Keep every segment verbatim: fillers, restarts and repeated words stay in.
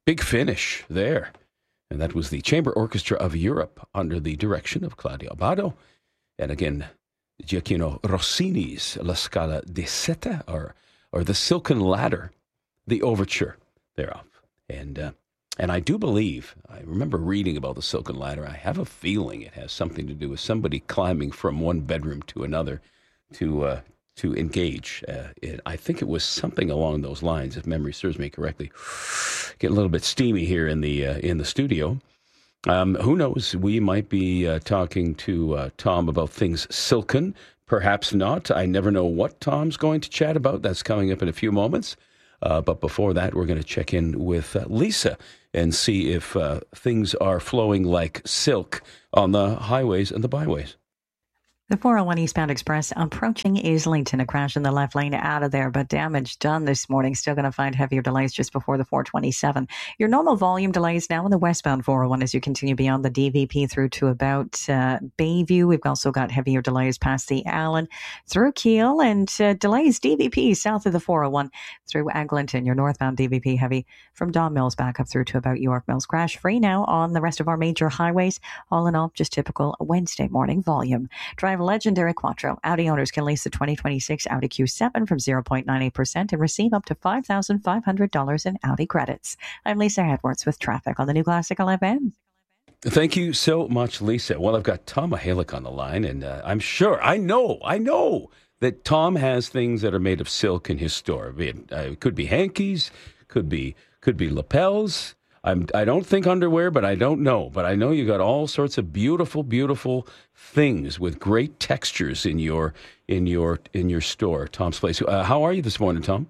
Big finish there. And that was the Chamber Orchestra of Europe under the direction of Claudio Abbado. And again, Gioacchino Rossini's La Scala di Seta, or, or The Silken Ladder, the overture thereof. And uh, and I do believe, I remember reading about the Silken Ladder. I have a feeling it has something to do with somebody climbing from one bedroom to another to uh, to engage. Uh, it, I think it was something along those lines, if memory serves me correctly. Getting a little bit steamy here in the uh, in the studio. Um, who knows? We might be uh, talking to uh, Tom about things silken. Perhaps not. I never know what Tom's going to chat about. That's coming up in a few moments. Uh, but before that, we're going to check in with uh, Lisa and see if uh, things are flowing like silk on the highways and the byways. The four oh one eastbound express approaching Islington. A crash in the left lane out of there, but damage done this morning. Still going to find heavier delays just before the four twenty-seven. Your normal volume delays now in the westbound four oh one as you continue beyond the D V P through to about uh, Bayview. We've also got heavier delays past the Allen through Keele, and uh, delays D V P south of the four oh one through Eglinton. Your northbound D V P heavy from Don Mills back up through to about York Mills. Crash free now on the rest of our major highways. All in all, just typical Wednesday morning volume. Drive legendary Quattro. Audi owners can lease the twenty twenty-six Audi Q seven from zero point nine eight percent and receive up to five thousand five hundred dollars in Audi credits. I'm Lisa Edwards with traffic on the New Classic L F M. Thank you so much, Lisa. Well, I've got Tom Mahalik on the line, and uh, I'm sure, I know, I know that Tom has things that are made of silk in his store. It uh, could be hankies, could be could be lapels. I'm, I don't think underwear, but I don't know. But I know you got all sorts of beautiful, beautiful things with great textures in your in your in your store, Tom's Place. Uh, how are you this morning, Tom?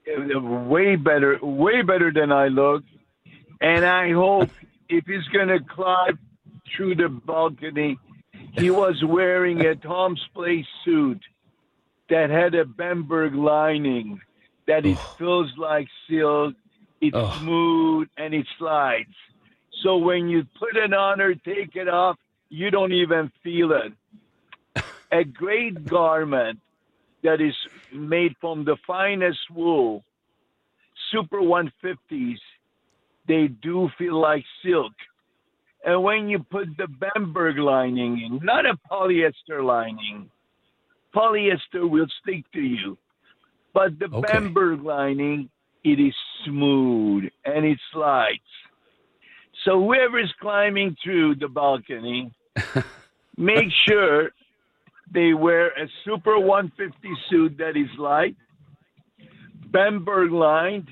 Way better, way better than I look. And I hope if he's going to climb through the balcony, he was wearing a Tom's Place suit that had a Bamberg lining, that it Oh. feels like silk. It's Oh. smooth and it slides. So when you put it on or take it off, you don't even feel it. A great garment that is made from the finest wool, Super one fifties, they do feel like silk. And when you put the Bamberg lining in, not a polyester lining, polyester will stick to you. But the Okay. Bamberg lining, it is smooth and it slides. So whoever is climbing through the balcony, make sure they wear a Super one fifty suit that is light, Bamberg lined,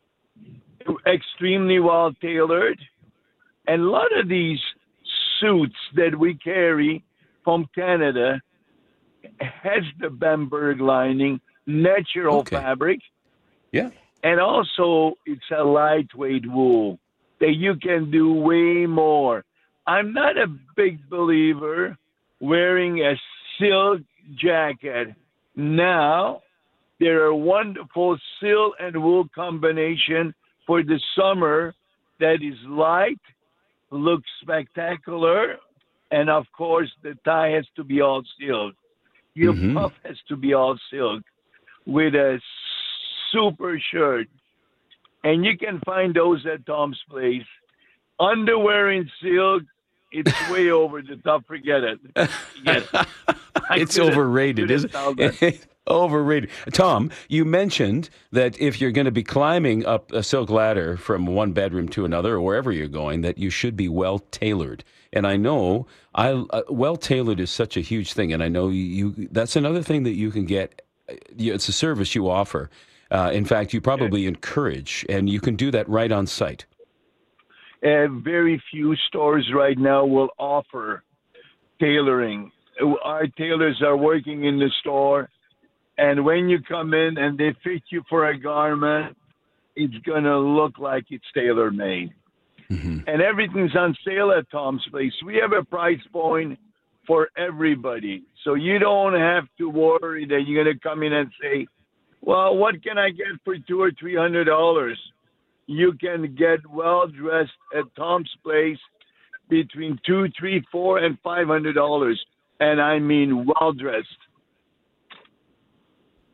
extremely well tailored. And a lot of these suits that we carry from Canada has the Bamberg lining, natural Okay. fabric. Yeah. And also, it's a lightweight wool that you can do way more. I'm not a big believer wearing a silk jacket. Now, there are wonderful silk and wool combination for the summer that is light, looks spectacular, and of course, the tie has to be all silk. Your Mhm. puff has to be all silk with a super shirt, and you can find those at Tom's Place. Underwear in silk, it's way over the top. Forget it. Forget it. I It's couldn't- overrated, couldn't isn't tell that. it? Overrated. Tom, you mentioned that if you're going to be climbing up a silk ladder from one bedroom to another or wherever you're going, that you should be well tailored. And I know I uh, well tailored is such a huge thing, and I know you. That's another thing that you can get. You- It's a service you offer. Uh, in fact, you probably encourage, and you can do that right on site. Uh, very few stores right now will offer tailoring. Our tailors are working in the store, and when you come in and they fit you for a garment, it's going to look like it's tailor-made. Mm-hmm. And everything's on sale at Tom's Place. We have a price point for everybody. So you don't have to worry that you're going to come in and say, well, what can I get for two or three hundred dollars? You can get well dressed at Tom's Place between two, three, four, and five hundred dollars, and I mean well dressed.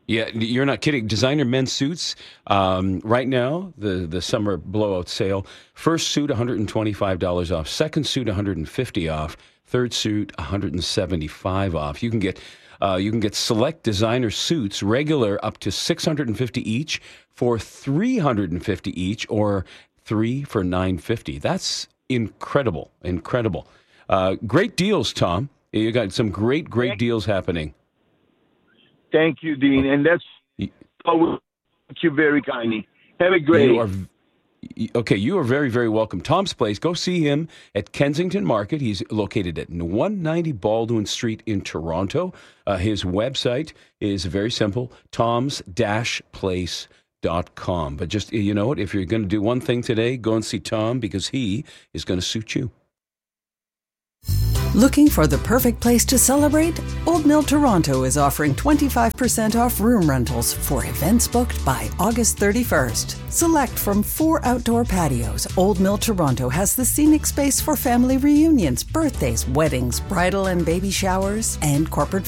Yeah, you're not kidding. Designer men's suits, um, right now, the, the summer blowout sale. First suit, one hundred twenty-five dollars off. Second suit, one hundred fifty dollars off. Third suit, one hundred seventy-five dollars off. You can get uh, you can get select designer suits, regular up to six hundred fifty dollars each for three hundred fifty dollars each, or three for nine hundred fifty dollars. That's incredible, incredible. Uh, great deals, Tom. You got some great, great deals happening. Thank you, Dean. And that's, oh, thank you very kindly. Have a great you are, Okay, you are very, very welcome. Tom's Place, go see him at Kensington Market. He's located at one ninety Baldwin Street in Toronto. Uh, his website is very simple, toms dash place dot com. But just, you know what, if you're going to do one thing today, go and see Tom, because he is going to suit you. Looking for the perfect place to celebrate? Old Mill Toronto is offering twenty-five percent off room rentals for events booked by August thirty-first. Select from four outdoor patios, Old Mill Toronto has the scenic space for family reunions, birthdays, weddings, bridal and baby showers, and corporate